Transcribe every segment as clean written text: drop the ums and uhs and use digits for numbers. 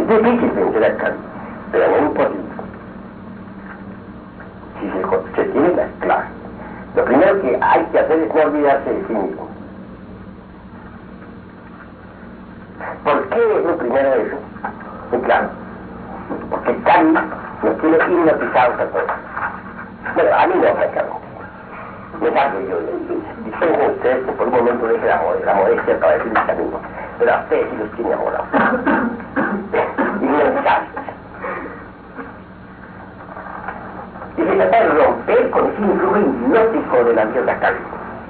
difícil vencer a Cali, pero no es imposible. Si se tiene las claves. Lo primero que hay que hacer es no olvidarse de sí mismo. ¿Por qué es lo primero eso? Muy claro. Porque Cali nos tiene hipnotizados a todos. Bueno, a mí no, francamente. Me salgo yo. Dispensen ustedes que por un momento deje la modestia para decir el camino. Pero a ustedes sí los tiene amorados. Hipnotizados. Y se trata de romper con ese influjo hipnótico de la diosa Cali.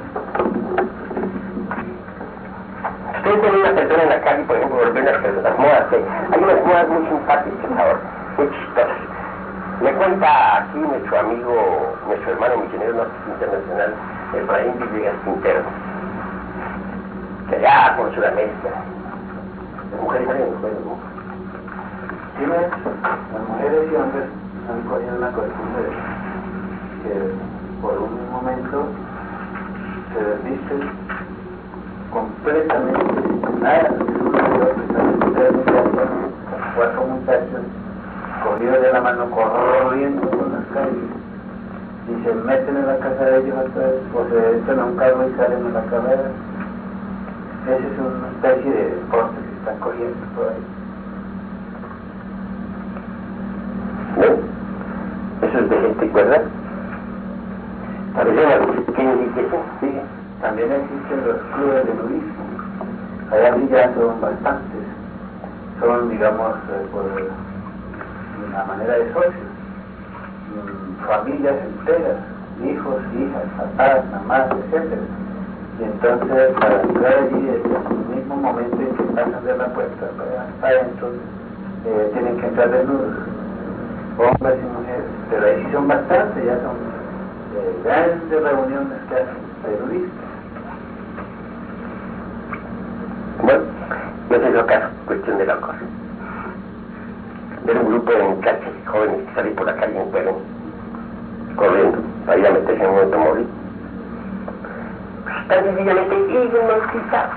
Ustedes ven una persona en la calle, por ejemplo, ven las modas, hay unas modas muy simpáticas ahora, muy chistosas. Me cuenta aquí nuestro amigo, nuestro hermano misionero norte internacional, Efraín Villegas Quintero, que allá por Sudamérica, las mujeres salen los juegos, ¿no? Sí, las mujeres y hombres han cogido una costumbre que por un momento se desvisten completamente sin nada, cuatro muchachos cogidos de la mano corriendo por las calles y se meten en la casa de ellos atrás o se entran a un carro y salen en la carrera. Esa es una especie de deporte que están cogiendo por ahí. Eso es de gente cuerda. Parece algo que indique eso, sí. También existen los clubes de nudismo. Allá sí ya son bastantes. Son, digamos, por una manera de socios. Familias enteras, hijos, hijas, papás, mamás, etc. Y entonces, para entrar allí, desde el mismo momento en que pasan de la puerta para adentro, tienen que entrar desnudos, hombres y mujeres. Pero ahí sí son bastantes, ya son grandes reuniones que hacen periodistas. Bueno, no sé lo caso, cuestión de la cosa. Ver un grupo de muchachos jóvenes que salen por la calle en Perú, corriendo, para ir a meterse en un automóvil. Están sencillamente hipnotizados.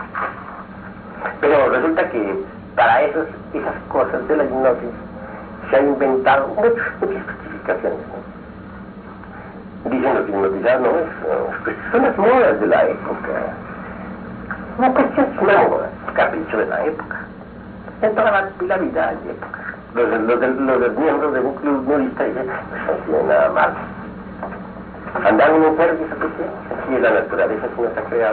Pero resulta que para esas cosas de la hipnosis se han inventado muchas justificaciones, ¿no? Dicen los hipnotizados, no, son las modas de la época. Una cuestión es una moda, un capricho de la época. En toda la vida hay épocas. Los miembros de un club nudista dicen, pues no tiene nada malo. Andar en un perro y eso que tiene, así es la naturaleza que nos ha creado.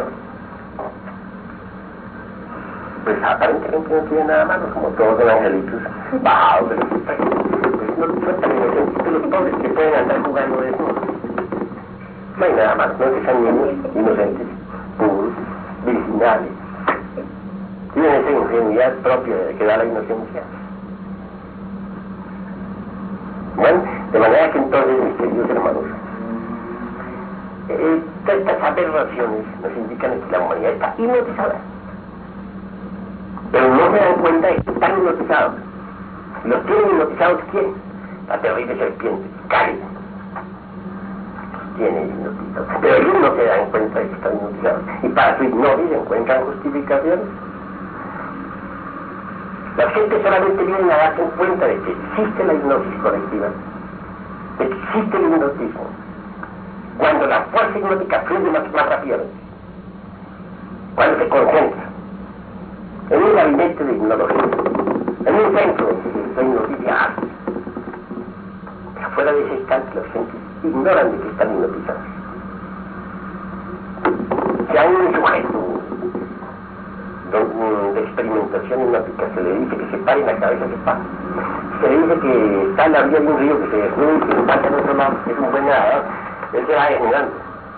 Pues aparentemente no tiene nada malo, como todos los angelitos bajados de los espejos. Pues no cuentan inocentes los pobres que pueden andar jugando de eso. No hay nada malo, no que sean niños inocentes, puros, virginales. Tienen esa ingenuidad propia de que da la inocencia. Bueno, de manera que entonces, mis queridos hermanos, estas aberraciones nos indican que la humanidad está hipnotizada. Pero no se dan cuenta de que están hipnotizados. Los tienen hipnotizados, ¿quién? La terrible serpiente, Cali. Los tienen hipnotizados. Pero ellos no se dan cuenta de que están hipnotizados. Y para su hipnosis encuentran justificaciones. La gente solamente viene a darse cuenta de que existe la hipnosis colectiva, de que existe el hipnotismo, cuando la fuerza hipnótica fluye más rápidamente, cuando se concentra en un gabinete de hipnología, en un centro de hipnosis. Afuera de ese instante los gentes ignoran de que están hipnotizados. Si a un sujeto de experimentación hipnótica se le dice que se pare en la cabeza, se para. Se le dice que está en la orilla de un río, que se desnude y que se pasa al otro lado, es un buen nadador, él se va desnudando,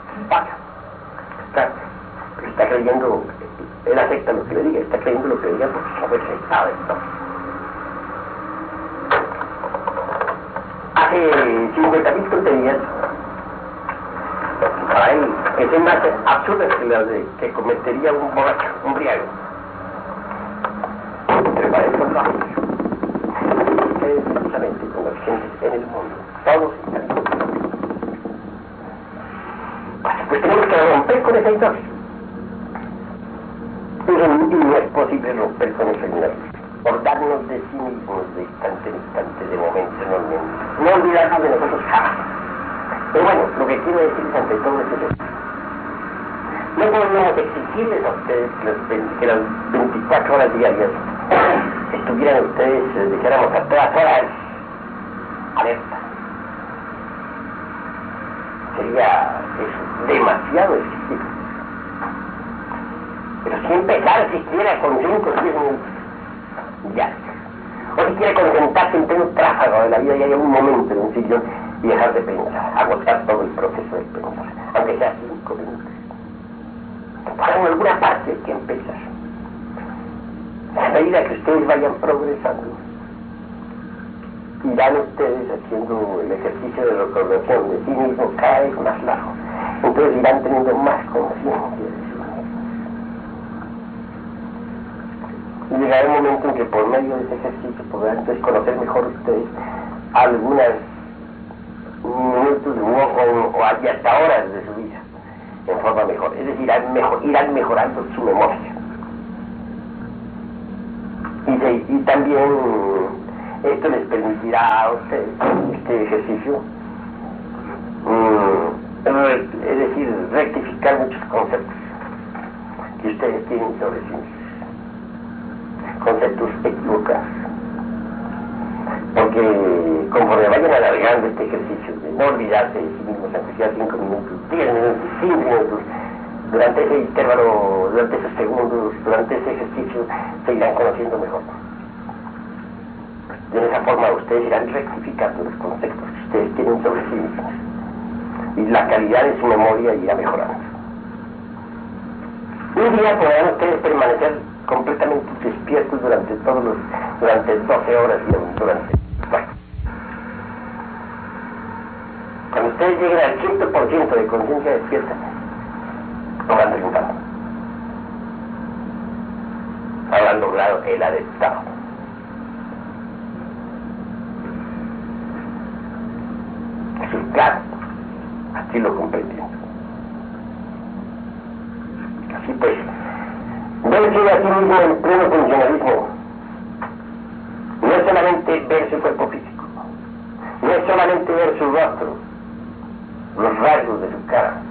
pasa. Está creyendo, él acepta lo que le diga, está creyendo lo que le diga porque sabe esto. Hace 50.000 tonterías, para él es más absurda que las que cometería un borracho, un briago. Pero para eso no es precisamente con los gentes en el mundo, todos están. Pues tenemos que romper con esa hipnosis. Y no es posible romper con esa hipnosis. por darnos de sí mismos de instante en instante, de momento en momento, no olvidarnos de nosotros jamás. Pero bueno, lo que quiero decirles ante todo es eso. No podemos exigirles a ustedes que las 24 horas diarias estuvieran ustedes, dijéramos, a todas horas alerta. Sería eso, demasiado exigir. Pero si empezar siquiera con 5 o 10 minutos, ya. O si quiere concentrarse en pleno tráfago de la vida y hay un momento en un sillón y dejar de pensar, agotar todo el proceso de pensar, aunque sea 5 minutos. En alguna parte hay que empezar. A medida que ustedes vayan progresando, irán ustedes haciendo el ejercicio de recordación de sí mismos cada vez más largo. Entonces irán teniendo más conciencia de sí mismos. Y llegará el momento en que por medio de ese ejercicio podrán entonces conocer mejor ustedes algunas minutos o hasta horas de su vida en forma mejor. Es decir, irán mejorando su memoria. Y también esto les permitirá a ustedes, este ejercicio, es decir, rectificar muchos conceptos que ustedes tienen sobre sí mismos. Conceptos equivocados. Porque conforme vayan alargando este ejercicio de no olvidarse de sí mismos, aunque sea 5 minutos, 10 minutos, 5 minutos, durante ese intervalo, durante esos segundos, durante ese ejercicio, se irán conociendo mejor. De esa forma ustedes irán rectificando los conceptos que ustedes tienen sobre sí mismos. Y la calidad de su memoria irá mejorando. Un día podrán ustedes permanecer completamente despiertos durante 12 horas y durante... Bueno. Cuando ustedes lleguen al 100% de conciencia despierta, habrán resultado. Habrán logrado el adeptado. Eso es claro. Así lo comprendí. Así pues, verse a sí mismo en pleno funcionalismo no es solamente ver su cuerpo físico, no es solamente ver su rostro, los rasgos de su cara,